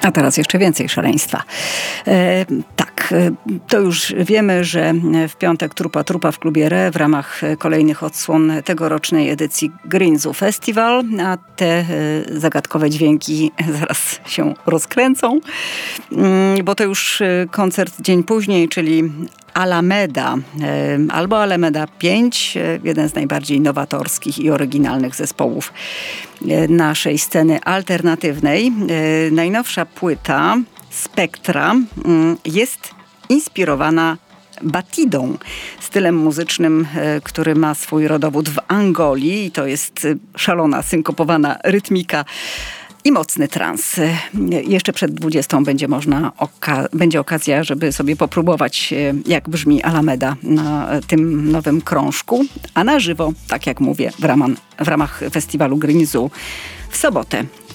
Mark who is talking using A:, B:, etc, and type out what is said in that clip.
A: A teraz jeszcze więcej szaleństwa. To już wiemy, że w piątek Trupa w klubie Re w ramach kolejnych odsłon tegorocznej edycji Green Zoo Festival, a te zagadkowe dźwięki zaraz się rozkręcą, bo to już koncert dzień później, czyli Alameda albo Alameda 5, jeden z najbardziej nowatorskich i oryginalnych zespołów naszej sceny alternatywnej. Najnowsza płyta Spektra jest inspirowana batidą, stylem muzycznym, który ma swój rodowód w Angolii i to jest szalona, synkopowana rytmika i mocny trans. Jeszcze przed 20 będzie okazja, żeby sobie popróbować, jak brzmi Alameda na tym nowym krążku, a na żywo, tak jak mówię, w ramach festiwalu Green Zoo w sobotę